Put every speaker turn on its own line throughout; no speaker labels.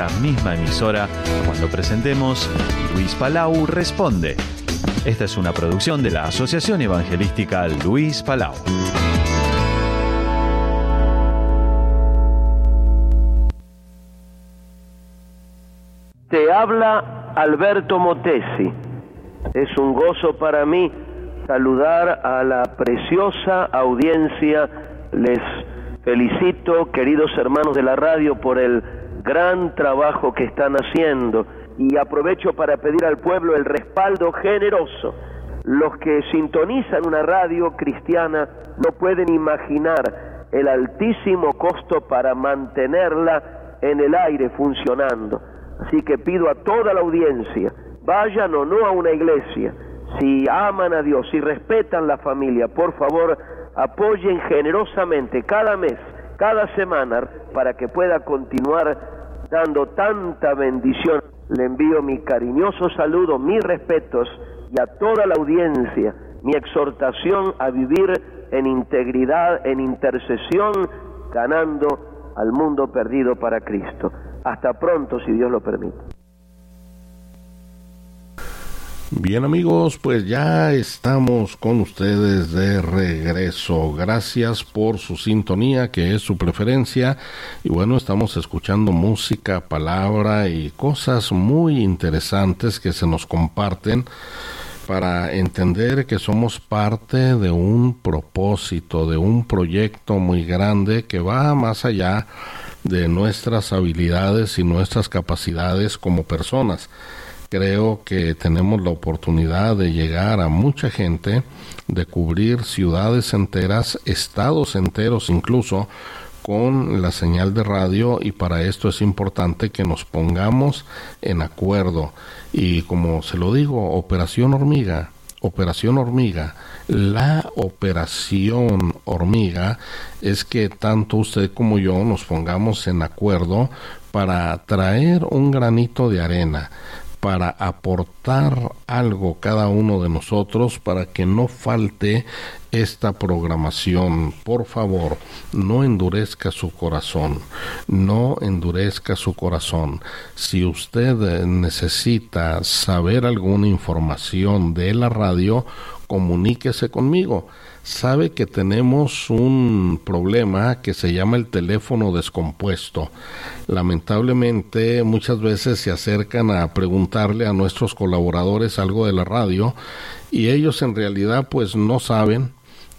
la misma emisora cuando presentemos Luis Palau Responde. Esta es una producción de la Asociación Evangelística Luis Palau.
Te habla Alberto Motesi. Es un gozo para mí saludar a la preciosa audiencia. Les felicito, queridos hermanos de la radio, por el gran trabajo que están haciendo, y aprovecho para pedir al pueblo el respaldo generoso. Los que sintonizan una radio cristiana no pueden imaginar el altísimo costo para mantenerla en el aire funcionando. Así que pido a toda la audiencia, vayan o no a una iglesia, si aman a Dios, si respetan la familia, por favor, apoyen generosamente cada mes, cada semana, para que pueda continuar dando tanta bendición. Le envío mi cariñoso saludo, mis respetos, y a toda la audiencia, mi exhortación a vivir en integridad, en intercesión, ganando al mundo perdido para Cristo. Hasta pronto, si Dios lo permite.
Bien, amigos, pues ya estamos con ustedes de regreso. Gracias por su sintonía, que es su preferencia. Y bueno, estamos escuchando música, palabra y cosas muy interesantes que se nos comparten para entender que somos parte de un propósito, de un proyecto muy grande que va más allá de nuestras habilidades y nuestras capacidades como personas. Creo que tenemos la oportunidad de llegar a mucha gente, de cubrir ciudades enteras, estados enteros incluso, con la señal de radio, y para esto es importante que nos pongamos en acuerdo. Y como se lo digo, Operación Hormiga, la operación hormiga es que tanto usted como yo nos pongamos en acuerdo para traer un granito de arena, para aportar algo cada uno de nosotros, para que no falte esta programación. Por favor, no endurezca su corazón, no endurezca su corazón. Si usted necesita saber alguna información de la radio, comuníquese conmigo. Sabe que tenemos un problema que se llama el teléfono descompuesto. Lamentablemente, muchas veces se acercan a preguntarle a nuestros colaboradores algo de la radio, y ellos en realidad pues no saben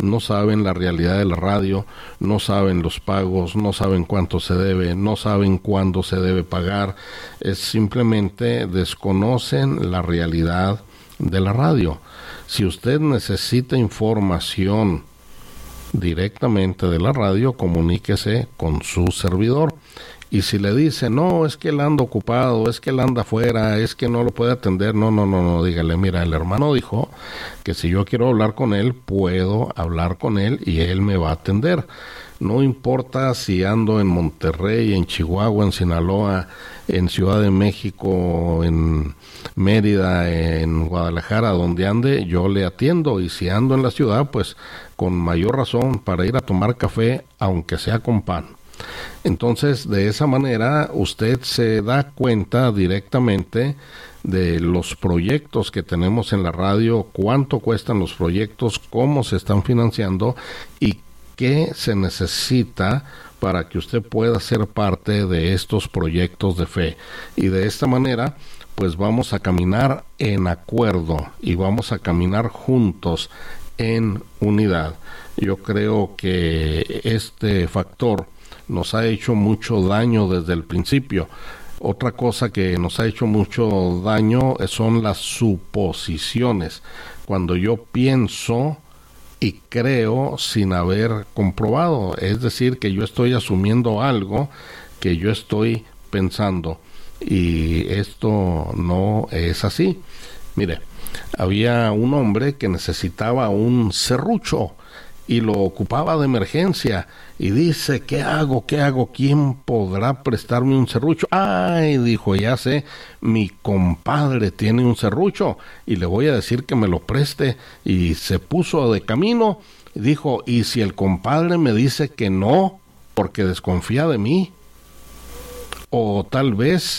la realidad de la radio, no saben los pagos, no saben cuánto se debe, no saben cuándo se debe pagar. Simplemente desconocen la realidad de la radio. Si usted necesita información directamente de la radio, comuníquese con su servidor. Y si le dice, no, es que él anda ocupado, es que él anda afuera, es que no lo puede atender, no, dígale, mira, el hermano dijo que si yo quiero hablar con él, puedo hablar con él y él me va a atender. No importa si ando en Monterrey, en Chihuahua, en Sinaloa, en Ciudad de México, en Mérida, en Guadalajara, donde ande, yo le atiendo. Y si ando en la ciudad, pues con mayor razón para ir a tomar café, aunque sea con pan. Entonces, de esa manera, usted se da cuenta directamente de los proyectos que tenemos en la radio, cuánto cuestan los proyectos, cómo se están financiando y qué se necesita para que usted pueda ser parte de estos proyectos de fe. Y de esta manera, pues vamos a caminar en acuerdo y vamos a caminar juntos en unidad. Yo creo que este factor nos ha hecho mucho daño desde el principio. Otra cosa que nos ha hecho mucho daño son las suposiciones. Cuando yo pienso y creo sin haber comprobado, es decir, que yo estoy asumiendo algo que yo estoy pensando, y esto no es así. Mire, había un hombre que necesitaba un serrucho y lo ocupaba de emergencia, y dice, ¿qué hago? ¿Quién podrá prestarme un serrucho? Ay, dijo, ya sé, mi compadre tiene un serrucho y le voy a decir que me lo preste. Y se puso de camino, y dijo, ¿y si el compadre me dice que no, porque desconfía de mí? O tal vez